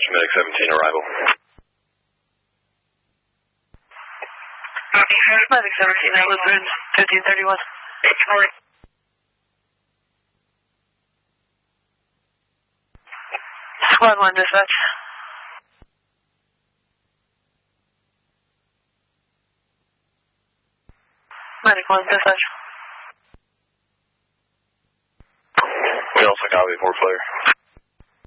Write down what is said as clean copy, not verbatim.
dispatch, Medic 17 arrival. Medic 17, that was 1531. Squad 1 dispatch. Medic 1 dispatch. We also copy 4 clear.